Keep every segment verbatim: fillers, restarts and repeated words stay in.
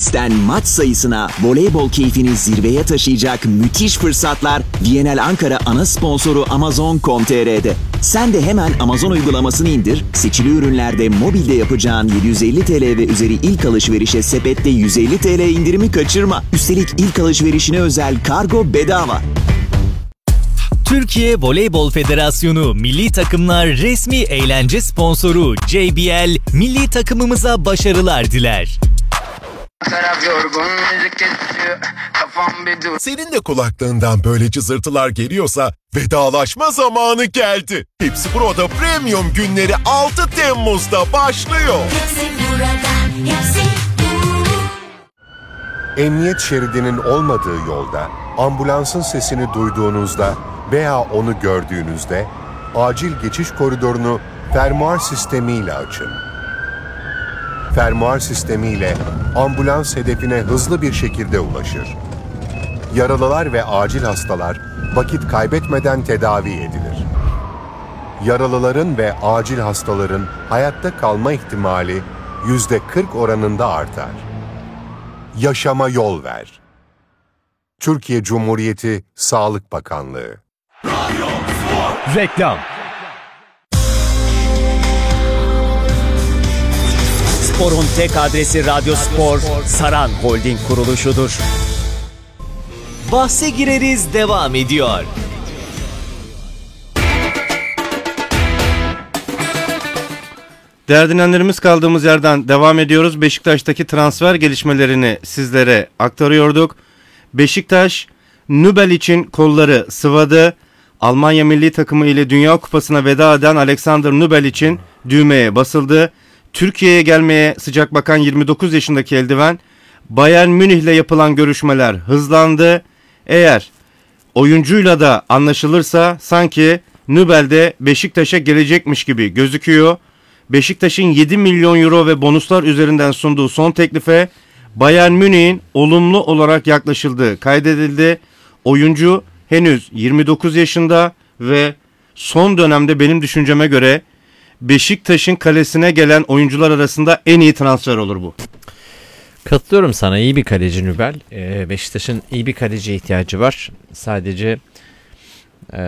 Highlights'ten maç sayısına, voleybol keyfini zirveye taşıyacak müthiş fırsatlar V N L Ankara ana sponsoru Amazon nokta com nokta t r'de. Sen de hemen Amazon uygulamasını indir, seçili ürünlerde mobilde yapacağın yedi yüz elli TL ve üzeri ilk alışverişe sepette yüz elli TL indirimi kaçırma. Üstelik ilk alışverişine özel kargo bedava. Türkiye Voleybol Federasyonu Milli Takımlar resmi eğlence sponsoru J B L, milli takımımıza başarılar diler. Senin de kulaklığından böyle cızırtılar geliyorsa vedalaşma zamanı geldi. Hepsi Burada Premium günleri altı Temmuz'da başlıyor. Emniyet şeridinin olmadığı yolda, ambulansın sesini duyduğunuzda veya onu gördüğünüzde acil geçiş koridorunu fermuar sistemiyle açın. Fermuar sistemiyle ambulans hedefine hızlı bir şekilde ulaşır. Yaralılar ve acil hastalar vakit kaybetmeden tedavi edilir. Yaralıların ve acil hastaların hayatta kalma ihtimali yüzde kırk oranında artar. Yaşama yol ver. Türkiye Cumhuriyeti Sağlık Bakanlığı. Reklam. Spor'un tek adresi Radyo Spor, Saran Holding kuruluşudur. Bahse gireriz devam ediyor. Değerli dinleyenlerimiz, kaldığımız yerden devam ediyoruz. Beşiktaş'taki transfer gelişmelerini sizlere aktarıyorduk. Beşiktaş, Nübel için kolları sıvadı. Almanya milli takımı ile Dünya Kupası'na veda eden Alexander Nübel için düğmeye basıldı. Türkiye'ye gelmeye sıcak bakan yirmi dokuz yaşındaki eldiven, Bayern Münih'le yapılan görüşmeler hızlandı. Eğer oyuncuyla da anlaşılırsa sanki Nübel de Beşiktaş'a gelecekmiş gibi gözüküyor. Beşiktaş'ın yedi milyon euro ve bonuslar üzerinden sunduğu son teklife Bayern Münih'in olumlu olarak yaklaşıldığı kaydedildi. Oyuncu henüz yirmi dokuz yaşında ve son dönemde benim düşünceme göre Beşiktaş'ın kalesine gelen oyuncular arasında en iyi transfer olur bu. Katılıyorum sana, iyi bir kaleci Nübel. Ee, Beşiktaş'ın iyi bir kaleciye ihtiyacı var. Sadece e,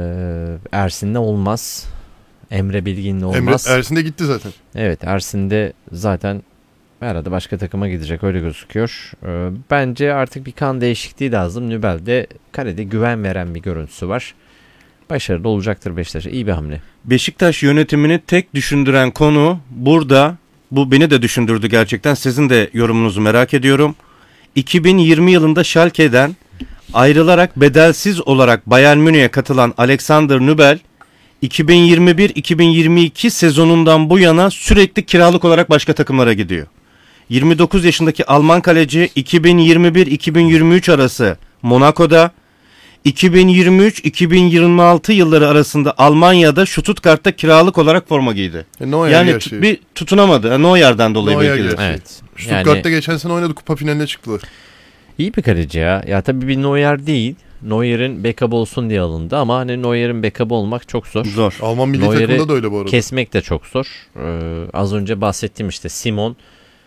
Ersin'le olmaz. Emre Bilgin'le olmaz. Emre, Ersin de gitti zaten. Evet, Ersin de zaten herhalde başka takıma gidecek, öyle gözüküyor. Ee, bence artık bir kan değişikliği lazım. Nübel'de kalede güven veren bir görüntüsü var. Başarılı olacaktır Beşiktaş'a. İyi bir hamle. Beşiktaş yönetimini tek düşündüren konu burada. Bu beni de düşündürdü gerçekten. Sizin de yorumunuzu merak ediyorum. iki bin yirmi yılında Schalke'den ayrılarak bedelsiz olarak Bayern Münih'e katılan Alexander Nübel, iki bin yirmi bir iki bin yirmi iki sezonundan bu yana sürekli kiralık olarak başka takımlara gidiyor. yirmi dokuz yaşındaki Alman kaleci iki bin yirmi bir iki bin yirmi üç arası Monaco'da, iki bin yirmi üç iki bin yirmi altı yılları arasında Almanya'da Stuttgart'ta kiralık olarak forma giydi. E, Neuer yani gerçi. t- bir tutunamadı. Neuer'den dolayı Neuer belki de. Evet. Stuttgart'ta Yani geçen sene oynadı, kupa finaline çıktılar. iyi bir kaleci ya. Ya tabii bir Neuer değil. Neuer'in backup olsun diye alındı ama hani Neuer'in backup'ı olmak çok zor. Zor. Alman milli Neuer'i takımda da öyle bu arada. Kesmek de çok zor. Ee, az önce bahsettiğim işte Simon,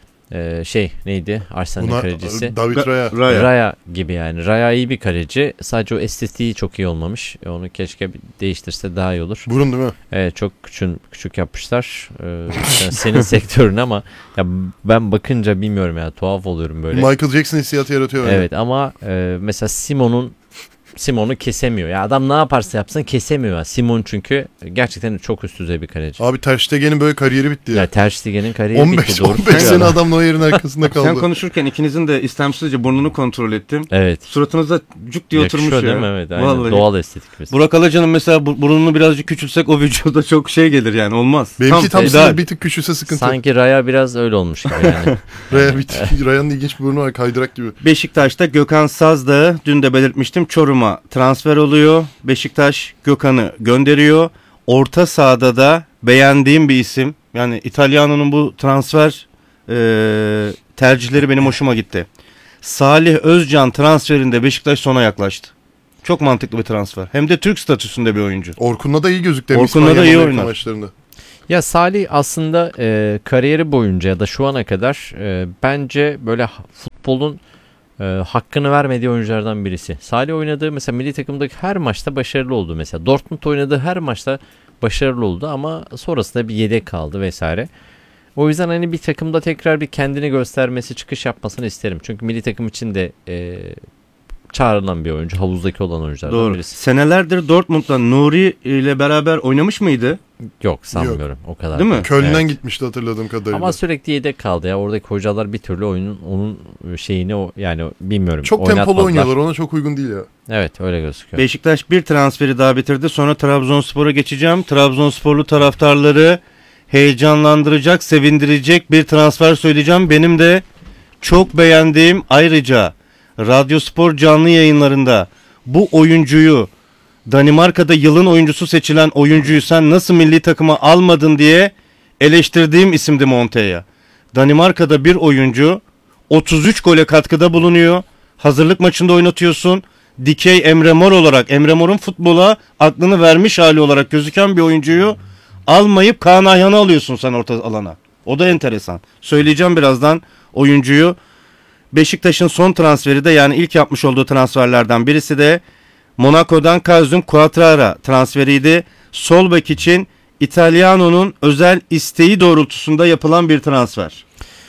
e, şey neydi? Arsenal'in Buna, kalecisi. David Raya. Raya. Raya gibi yani. Raya iyi bir kaleci. Sadece o estetiği çok iyi olmamış. E, Onu keşke değiştirse daha iyi olur. Burun değil mi? Evet, çok küçük küçük yapmışlar. Ee, yani senin sektörün ama ya ben bakınca bilmiyorum ya, tuhaf oluyorum böyle. Michael Jackson hissiyatı yaratıyor. Öyle. Evet ama e, mesela Simon'un Simon'u kesemiyor. Ya adam ne yaparsa yapsın kesemiyor. Simon çünkü gerçekten çok üst düzey bir kaleci. Abi Ter Stegen'in böyle kariyeri bitti ya. Ya Ter Stegen'in kariyeri on beş bitti. Doğru on beş söylüyor sene adam. adam Neuer'in arkasında kaldı. Sen konuşurken ikinizin de istemsizce burnunu kontrol ettim. Evet. Suratınıza cuk diye Yakışıyor oturmuş ya. değil mi? Evet, aynen. Vallahi. Doğal estetik mesela. Burak Alacan'ın mesela bu- burnunu birazcık küçülsek o vücuda çok şey gelir yani, olmaz. Benimki tam, ideal. sınır bir tık küçülse sıkıntı. Sanki Raya biraz öyle olmuş gibi yani. Raya bir tık, Raya'nın ilginç bir burnu var, kaydırak gibi. Beşiktaş'ta Gökhan Sazdağ'ı dün de belirtmiştim, Çorum'a transfer oluyor. Beşiktaş Gökhan'ı gönderiyor. Orta sahada da beğendiğim bir isim. Yani İtalyano'nun bu transfer e, tercihleri benim hoşuma gitti. Salih Özcan transferinde Beşiktaş sona yaklaştı. Çok mantıklı bir transfer. Hem de Türk statüsünde bir oyuncu. Orkun'la da iyi gözüktü. Orkun'la da iyi oynar. Maçlarında. Ya Salih aslında e, kariyeri boyunca ya da şu ana kadar e, bence böyle futbol futbolun e, hakkını vermediği oyunculardan birisi. Salih oynadığı mesela milli takımdaki her maçta başarılı oldu mesela. Dortmund oynadığı her maçta başarılı oldu ama sonrasında bir yedek kaldı vesaire. O yüzden hani bir takımda tekrar bir kendini göstermesi, çıkış yapmasını isterim. Çünkü milli takım için de e, çağrılan bir oyuncu, havuzdaki olan oyunculardan Doğru. birisi. Senelerdir Dortmund'da Nuri ile beraber oynamış mıydı? Yok sanmıyorum o kadar. Değil mi? Köln'den Evet. gitmişti hatırladığım kadarıyla. Ama sürekli yedek kaldı ya. Oradaki hocalar bir türlü oyunun onun şeyini o yani bilmiyorum. çok tempolu oynatmadılar. oynuyorlar, ona çok uygun değil ya. Evet öyle gözüküyor. Beşiktaş bir transferi daha bitirdi. Sonra Trabzonspor'a geçeceğim. Trabzonsporlu taraftarları heyecanlandıracak, sevindirecek bir transfer söyleyeceğim. Benim de çok beğendiğim, ayrıca Radyospor canlı yayınlarında bu oyuncuyu, Danimarka'da yılın oyuncusu seçilen oyuncuyu sen nasıl milli takıma almadın diye eleştirdiğim isimdi Montella. Danimarka'da bir oyuncu otuz üç gole katkıda bulunuyor. Hazırlık maçında oynatıyorsun. Dikey Emre Mor olarak, Emre Mor'un futbola aklını vermiş hali olarak gözüken bir oyuncuyu almayıp Kaan Ayhan'ı alıyorsun sen orta alana. O da enteresan. Söyleyeceğim birazdan oyuncuyu. Beşiktaş'ın son transferi de, yani ilk yapmış olduğu transferlerden birisi de Monaco'dan Kazım Cuatrara transferiydi. Sol bek için İtalyano'nun özel isteği doğrultusunda yapılan bir transfer.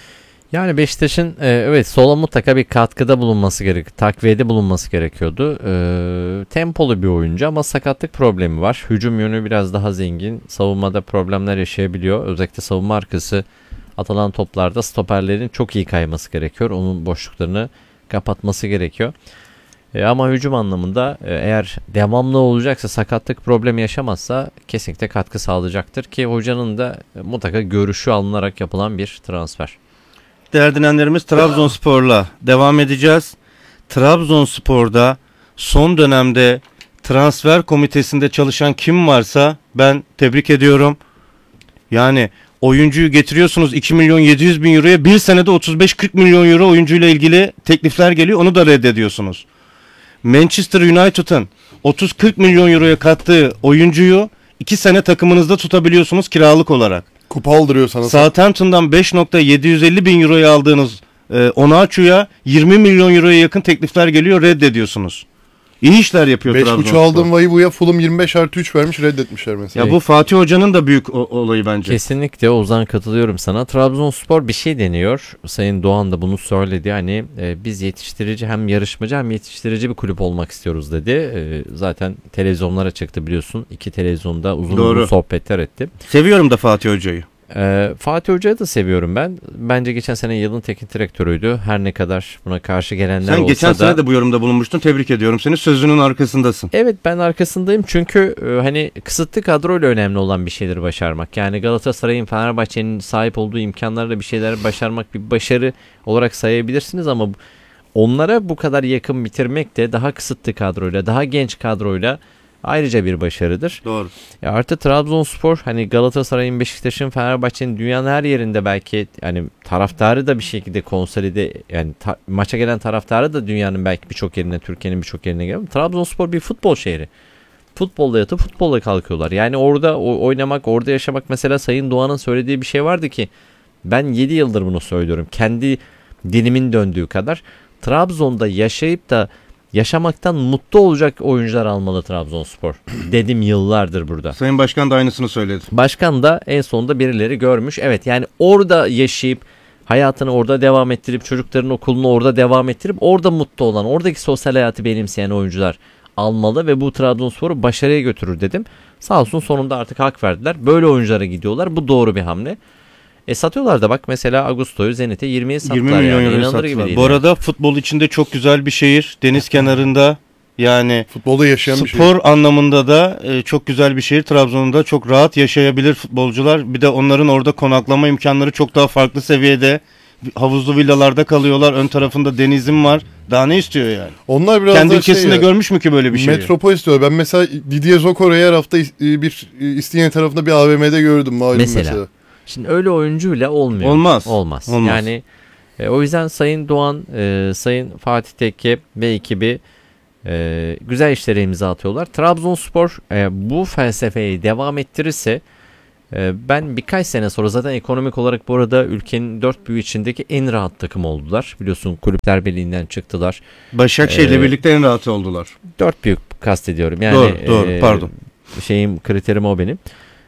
Yani Beşiktaş'ın e, evet sola mutlaka bir katkıda bulunması gerek, takviyede bulunması gerekiyordu. E, tempolu bir oyuncu ama sakatlık problemi var. Hücum yönü biraz daha zengin. Savunmada problemler yaşayabiliyor. Özellikle savunma arkası atılan toplarda stoperlerin çok iyi kayması gerekiyor. Onun boşluklarını kapatması gerekiyor. E, ama hücum anlamında e, eğer devamlı olacaksa, sakatlık problemi yaşamazsa kesinlikle katkı sağlayacaktır ki hocanın da e, mutlaka görüşü alınarak yapılan bir transfer. Değerli dinleyenlerimiz, Trabzonspor'la devam edeceğiz. Trabzonspor'da son dönemde transfer komitesinde çalışan kim varsa ben tebrik ediyorum. Yani oyuncuyu getiriyorsunuz iki milyon yedi yüz bin euroya, bir senede otuz beş kırk milyon euro oyuncuyla ilgili teklifler geliyor, onu da reddediyorsunuz. Manchester United'ın otuz kırk milyon euroya kattığı oyuncuyu iki sene takımınızda tutabiliyorsunuz kiralık olarak. Kupa aldırıyor sana. Southampton'dan beş milyon yedi yüz elli bin euroya aldığınız e, Onaçu'ya yirmi milyon euroya yakın teklifler geliyor, reddediyorsunuz. İyi işler yapıyor beş Trabzonspor. buçuk aldığım Vayıbu'ya Fulham yirmi beş artı üç vermiş, reddetmişler mesela. Ya bu Fatih Hoca'nın da büyük o- olayı bence. Kesinlikle Ozan, katılıyorum sana. Trabzonspor bir şey deniyor. Sayın Doğan da bunu söyledi. Hani e, biz yetiştirici, hem yarışmacı hem yetiştirici bir kulüp olmak istiyoruz dedi. E, zaten televizyonlara çıktı biliyorsun. İki televizyonda uzun Doğru. uzun sohbetler etti. Seviyorum da Fatih Hoca'yı. E, Fatih Hoca'yı da seviyorum ben. Bence geçen sene yılın teknik direktörüydü. Her ne kadar buna karşı gelenler Sen olsa geçen da. sene de bu yorumda bulunmuştun. Tebrik ediyorum seni. Sözünün arkasındasın. Evet, ben arkasındayım çünkü e, hani kısıtlı kadroyla önemli olan bir şeyleri başarmak. Yani Galatasaray'ın, Fenerbahçe'nin sahip olduğu imkanlarla bir şeyler başarmak bir başarı olarak sayabilirsiniz ama onlara bu kadar yakın bitirmek de daha kısıtlı kadroyla, daha genç kadroyla ayrıca bir başarıdır. Doğru. Ya artı Trabzonspor, hani Galatasaray'ın, Beşiktaş'ın, Fenerbahçe'nin dünyanın her yerinde belki yani taraftarı da bir şekilde konsolide, yani ta- maça gelen taraftarı da dünyanın belki birçok yerine, Türkiye'nin birçok yerine geliyor. Trabzonspor bir futbol şehri. Futbolla yatıp futbolla kalkıyorlar. Yani orada o- oynamak, orada yaşamak, mesela Sayın Doğan'ın söylediği bir şey vardı ki ben yedi yıldır bunu söylüyorum. Kendi dilimin döndüğü kadar Trabzon'da yaşayıp da yaşamaktan mutlu olacak oyuncular almalı Trabzonspor. Dedim yıllardır burada. Sayın Başkan da aynısını söyledi. Başkan da en sonunda birileri görmüş. Evet, yani orada yaşayıp hayatını orada devam ettirip çocukların okulunu orada devam ettirip orada mutlu olan, oradaki sosyal hayatı benimseyen oyuncular almalı ve bu Trabzonspor'u başarıya götürür dedim. Sağ olsun sonunda artık hak verdiler. Böyle oyunculara gidiyorlar. Bu doğru bir hamle. E satıyorlar da bak mesela Augusto'yu Zenit'e yirmiye sattılar. yirmi milyon yani. euro İnanılır gibi sattılar. değil Bu yani. arada futbol içinde çok güzel bir şehir. Deniz kenarında, yani Futbolda yaşayan bir şey. spor anlamında da e, çok güzel bir şehir. Trabzon'da çok rahat yaşayabilir futbolcular. Bir de onların orada konaklama imkanları çok daha farklı seviyede. Havuzlu villalarda kalıyorlar. Ön tarafında denizim var. Daha ne istiyor yani? Onlar biraz Kendi daha ülkesinde şey ya, görmüş mü ki böyle bir şey? metropol istiyor. Ben mesela Didier Zokora'yı her hafta is- bir İstinye tarafında bir A V M'de gördüm malum Mesela. mesela. Şimdi öyle oyuncuyla olmuyor. Olmaz. Olmaz. Olmaz. Yani e, o yüzden Sayın Doğan, e, Sayın Fatih Tekke ve ekibi e, güzel işlere imza atıyorlar. Trabzonspor e, bu felsefeyi devam ettirirse Ee, ben birkaç sene sonra zaten ekonomik olarak bu arada ülkenin dört büyüğü içindeki en rahat takım oldular. Biliyorsun Kulüpler Birliği'nden çıktılar. Başakşehir'le Ee, birlikte en rahat oldular. Dört büyük kastediyorum. Yani, Doğru, doğru, e, pardon. Şeyim, kriterim o benim.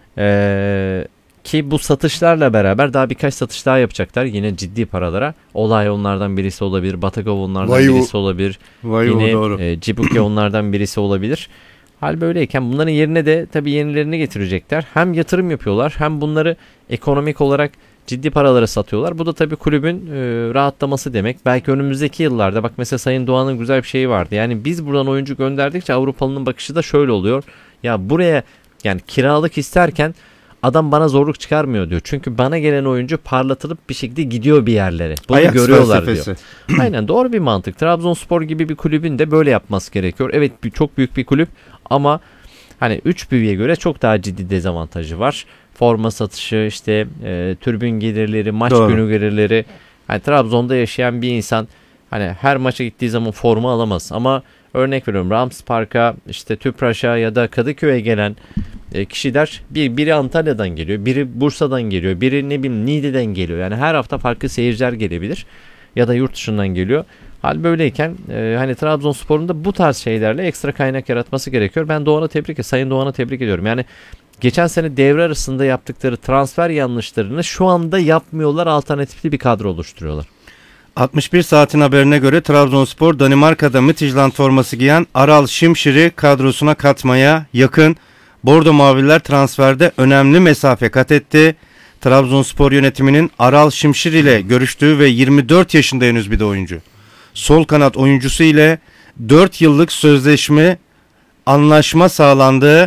Ee, ki bu satışlarla beraber daha birkaç satış daha yapacaklar. Yine ciddi paralara. Olay onlardan birisi olabilir. Batagov onlardan Vayu. birisi olabilir. Vay Yine doğru. e, Cibuke onlardan birisi olabilir. Hal böyleyken bunların yerine de tabii yenilerini getirecekler. Hem yatırım yapıyorlar hem bunları ekonomik olarak ciddi paralara satıyorlar. Bu da tabii kulübün e, rahatlaması demek. Belki önümüzdeki yıllarda bak mesela Sayın Doğan'ın güzel bir şeyi vardı. Yani biz buradan oyuncu gönderdikçe Avrupalı'nın bakışı da şöyle oluyor. Ya buraya yani kiralık isterken adam bana zorluk çıkarmıyor diyor. Çünkü bana gelen oyuncu parlatılıp bir şekilde gidiyor bir yerlere. Bunu Ajax görüyorlar felsefesi. diyor. Aynen doğru bir mantık. Trabzonspor gibi bir kulübün de böyle yapması gerekiyor. Evet bir, çok büyük bir kulüp ama hani üç büyüye göre çok daha ciddi dezavantajı var. Forma satışı, işte e, tribün gelirleri, maç Doğru. günü gelirleri. Hani Trabzon'da yaşayan bir insan hani her maça gittiği zaman forma alamaz. Ama örnek veriyorum Rams Park'a, işte Tüpraş'a ya da Kadıköy'e gelen e, kişiler bir, biri Antalya'dan geliyor, biri Bursa'dan geliyor, biri ne bileyim Niğde'den geliyor. Yani her hafta farklı seyirciler gelebilir ya da yurt dışından geliyor. Hal böyleyken e, hani Trabzonspor'un da bu tarz şeylerle ekstra kaynak yaratması gerekiyor. Ben Doğan'ı tebrik ediyorum. Sayın Doğan'ı tebrik ediyorum. Yani geçen sene devre arasında yaptıkları transfer yanlışlarını şu anda yapmıyorlar. Alternatifli bir kadro oluşturuyorlar. altmış bir saatin haberine göre Trabzonspor Danimarka'da Midtjylland forması giyen Aral Şimşir'i kadrosuna katmaya yakın. Bordo Mavililer transferde önemli mesafe kat etti. Trabzonspor yönetiminin Aral Şimşir ile görüştüğü ve yirmi dört yaşında henüz bir de oyuncu. Sol kanat oyuncusu ile dört yıllık sözleşme anlaşma sağlandığı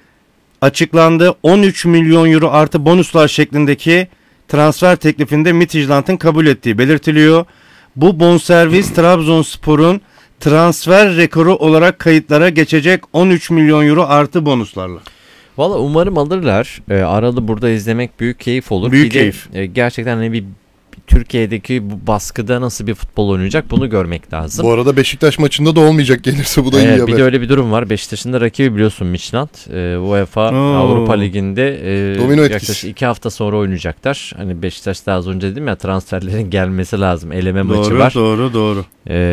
açıklandı. on üç milyon euro artı bonuslar şeklindeki transfer teklifinde Midtjylland'ın kabul ettiği belirtiliyor. Bu bonservis Trabzonspor'un transfer rekoru olarak kayıtlara geçecek on üç milyon euro artı bonuslarla. Valla umarım alırlar. E, Aral'ı burada izlemek büyük keyif olur. Büyük bir keyif. De, e, gerçekten hani bir Türkiye'deki bu baskıda nasıl bir futbol oynayacak bunu görmek lazım. Bu arada Beşiktaş maçında da olmayacak gelirse bu da iyi Evet, haber. bir de öyle bir durum var. Beşiktaş'ın da rakibi biliyorsun Midtjylland. E, UEFA Oo. Avrupa Ligi'nde e, Domino etkisi. yaklaşık iki hafta sonra oynayacaklar. Hani Beşiktaş'ta az önce dedim ya transferlerin gelmesi lazım. Eleme maçı Doğru, var. doğru, doğru.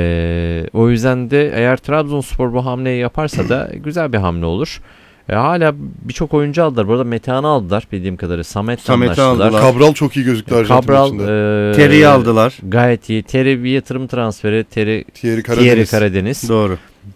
E, o yüzden de eğer Trabzonspor bu hamleyi yaparsa da güzel bir hamle olur. E, hala birçok oyuncu aldılar. Bu arada Metehan'ı aldılar bildiğim kadarıyla. Samet'le Samet'i anlaştılar. aldılar. Cabral çok iyi gözüktü Arjantin Cabral maçında. e, Terry'i aldılar. gayet iyi. Terry bir yatırım transferi. Terry Thierry Karadeniz. Thierry Karadeniz. Doğru.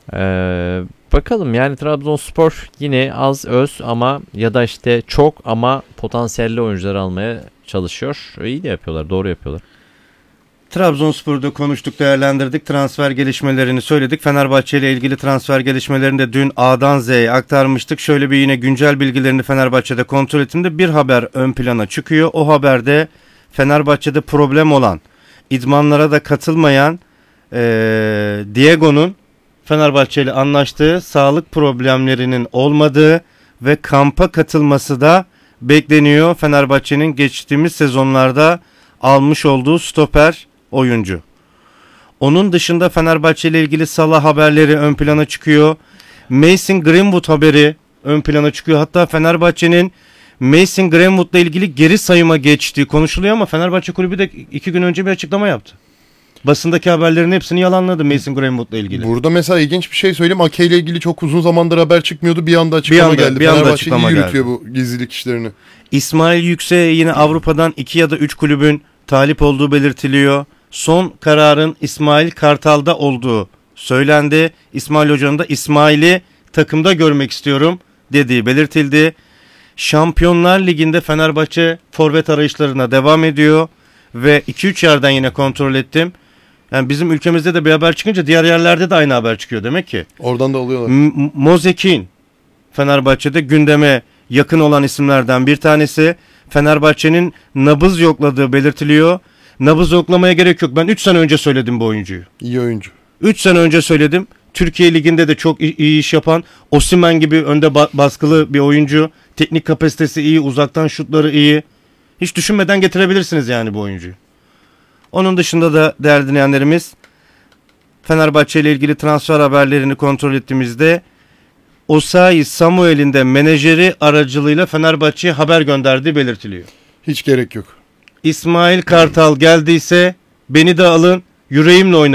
Ee, bakalım yani Trabzonspor yine az öz ama ya da işte çok ama potansiyelli oyuncular almaya çalışıyor. İyi de yapıyorlar, doğru yapıyorlar. Trabzonspor'da konuştuk, değerlendirdik. Transfer gelişmelerini söyledik. Fenerbahçe ile ilgili transfer gelişmelerini de dün A'dan Z'ye aktarmıştık. Şöyle bir yine güncel bilgilerini Fenerbahçe'de kontrol ettiğimde bir haber ön plana çıkıyor. O haberde Fenerbahçe'de problem olan, idmanlara da katılmayan ee, Diego'nun Fenerbahçe ile anlaştığı, sağlık problemlerinin olmadığı ve kampa katılması da bekleniyor. Fenerbahçe'nin geçtiğimiz sezonlarda almış olduğu stoper oyuncu. Onun dışında Fenerbahçe ile ilgili Salah haberleri ön plana çıkıyor. Mason Greenwood haberi ön plana çıkıyor. Hatta Fenerbahçe'nin Mason Greenwood ile ilgili geri sayıma geçtiği konuşuluyor ama Fenerbahçe kulübü de iki gün önce bir açıklama yaptı. Basındaki haberlerin hepsini yalanladı Mason Greenwood ile ilgili. Burada mesela ilginç bir şey söyleyeyim. Ake ile ilgili çok uzun zamandır haber çıkmıyordu. Bir anda açıklama Bir anda- geldi. bir anda Fenerbahçe açıklama iyi yürütüyor geldi. bu gizlilik işlerini. İsmail Yüksek'e yine Avrupa'dan iki ya da üç kulübün talip olduğu belirtiliyor. Son kararın İsmail Kartal'da olduğu söylendi. İsmail Hoca'nın da İsmail'i takımda görmek istiyorum dediği belirtildi. Şampiyonlar Ligi'nde Fenerbahçe forvet arayışlarına devam ediyor ve iki üç yerden yine kontrol ettim. Yani bizim ülkemizde de bir haber çıkınca diğer yerlerde de aynı haber çıkıyor demek ki. Oradan da alıyorlar. M- Mozekin Fenerbahçe'de gündeme yakın olan isimlerden bir tanesi. Fenerbahçe'nin nabız yokladığı belirtiliyor. Nabız yoklamaya gerek yok. Ben üç sene önce söyledim bu oyuncuyu. İyi oyuncu. üç sene önce söyledim. Türkiye Ligi'nde de çok iyi, iyi iş yapan, Osimhen gibi önde ba- baskılı bir oyuncu. Teknik kapasitesi iyi, uzaktan şutları iyi. Hiç düşünmeden getirebilirsiniz yani bu oyuncuyu. Onun dışında da değerli dinleyenlerimiz, Fenerbahçe ile ilgili transfer haberlerini kontrol ettiğimizde Osayi Samuel'in de menajeri aracılığıyla Fenerbahçe'ye haber gönderdiği belirtiliyor. Hiç gerek yok. İsmail Kartal geldiyse beni de alın, yüreğimle oynarım.